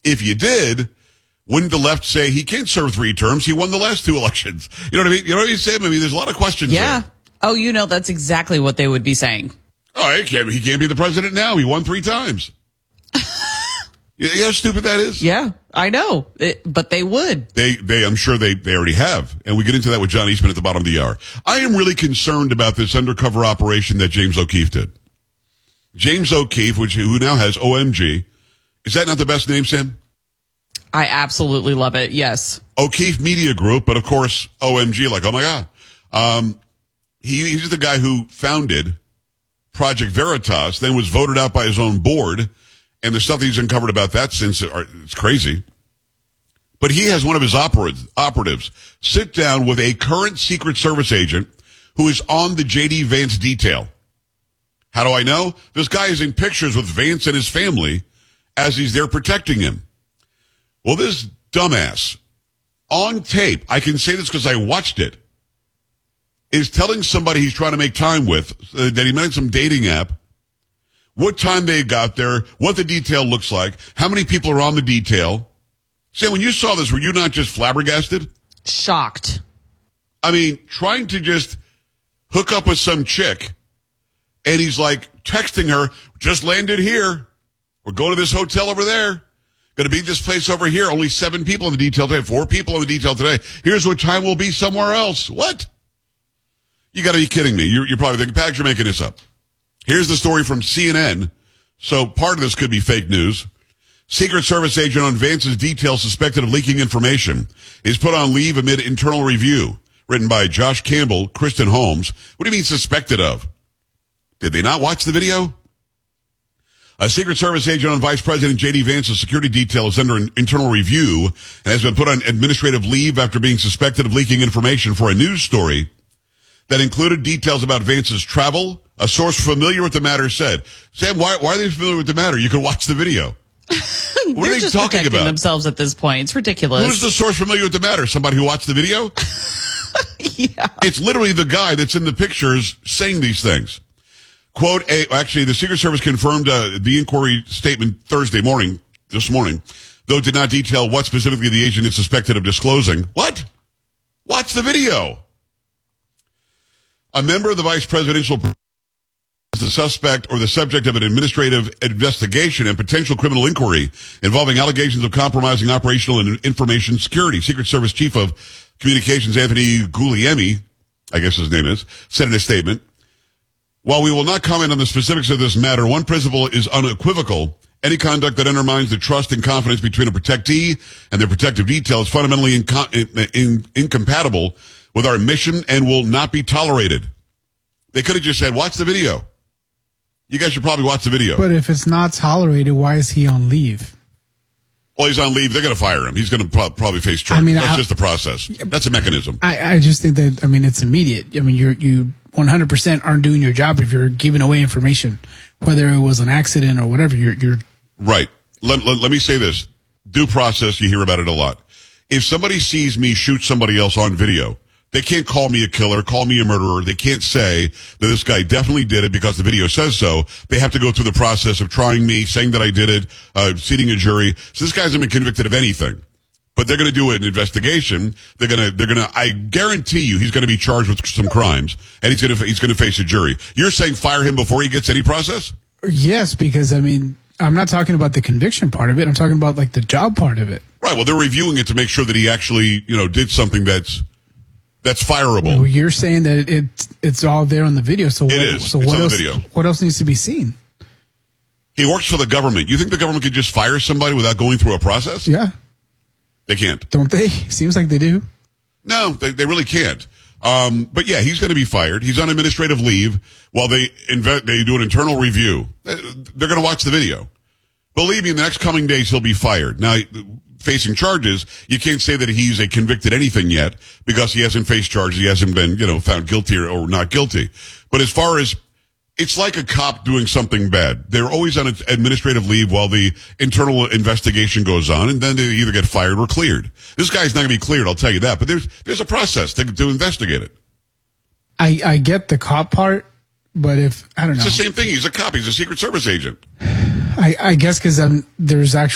If you did, wouldn't the left say he can't serve 3 terms? He won the last 2 elections. You know what I mean? You know what I'm saying? I mean, there's a lot of questions Yeah. there. Oh, that's exactly what they would be saying. Oh, he can't be the president now. He won 3 times. You know how stupid that is? Yeah, I know. But they would. I'm sure they already have. And we get into that with John Eastman at the bottom of the hour. I am really concerned about this undercover operation that James O'Keefe did. James O'Keefe, who now has OMG. Is that not the best name, Sam? I absolutely love it. Yes. O'Keefe Media Group, but of course, OMG, like, oh my God. He's the guy who founded Project Veritas, then was voted out by his own board. And the stuff that he's uncovered about that since, it's crazy. But he has one of his operatives sit down with a current Secret Service agent who is on the J.D. Vance detail. How do I know? This guy is in pictures with Vance and his family as he's there protecting him. Well, this dumbass, on tape, I can say this because I watched it, is telling somebody he's trying to make time with that he met some dating app, what time they got there, what the detail looks like, how many people are on the detail. Sam, when you saw this, were you not just flabbergasted? Shocked. I mean, trying to just hook up with some chick, and he's like texting her, just landed here. We're going to this hotel over there. Going to be this place over here. Only 7 people in the detail today, 4 people in the detail today. Here's what time we'll be somewhere else. What? You got to be kidding me. You're probably thinking, Pags, you're making this up. Here's the story from CNN. So part of this could be fake news. Secret Service agent on Vance's detail suspected of leaking information is put on leave amid internal review. Written by Josh Campbell, Kristen Holmes. What do you mean suspected of? Did they not watch the video? A Secret Service agent on Vice President J.D. Vance's security detail is under an internal review and has been put on administrative leave after being suspected of leaking information for a news story that included details about Vance's travel. A source familiar with the matter said, Sam, why are they familiar with the matter? You can watch the video. What are they just talking protecting about? Themselves at this point. It's ridiculous. Who's the source familiar with the matter? Somebody who watched the video? Yeah. It's literally the guy that's in the pictures saying these things. Quote, actually, the Secret Service confirmed the inquiry statement this morning, though it did not detail what specifically the agent is suspected of disclosing. What? Watch the video. A member of the vice presidential is the suspect or the subject of an administrative investigation and potential criminal inquiry involving allegations of compromising operational and information security. Secret Service Chief of Communications Anthony Guglielmi, I guess his name is, said in a statement, while we will not comment on the specifics of this matter, one principle is unequivocal. Any conduct that undermines the trust and confidence between a protectee and their protective detail is fundamentally incompatible with our mission and will not be tolerated. They could have just said, watch the video. You guys should probably watch the video. But if it's not tolerated, why is he on leave? Well, he's on leave. They're going to fire him. He's going to probably face charges. I mean, that's just the process. That's a mechanism. I just think that, it's immediate. I mean, you 100% aren't doing your job if you're giving away information, whether it was an accident or whatever. You're right. Let me say this. Due process, you hear about it a lot. If somebody sees me shoot somebody else on video, they can't call me a killer, call me a murderer. They can't say that this guy definitely did it because the video says so. They have to go through the process of trying me, saying that I did it, seating a jury. So this guy hasn't been convicted of anything. But they're going to do an investigation. They're going to, I guarantee you, he's going to be charged with some crimes, and he's going to face a jury. You're saying fire him before he gets any process? Yes, because, I'm not talking about the conviction part of it. I'm talking about, the job part of it. Right. Well, they're reviewing it to make sure that he actually, did something that's fireable. Well, you're saying that it's all there on the video. So it is. So it's what on else? The video. What else needs to be seen? He works for the government. You think the government could just fire somebody without going through a process? Yeah. They can't. Don't they? Seems like they do. No, they really can't. But yeah, he's going to be fired. He's on administrative leave while they do an internal review. They're going to watch the video. Believe me, in the next coming days, he'll be fired. Now, facing charges, you can't say that he's a convicted anything yet because he hasn't faced charges. He hasn't been, found guilty or not guilty. But as far as, it's like a cop doing something bad. They're always on administrative leave while the internal investigation goes on, and then they either get fired or cleared. This guy's not going to be cleared, I'll tell you that. But there's a process to investigate it. I get the cop part, but I don't know. It's the same thing. He's a cop. He's a Secret Service agent. I guess because there's actually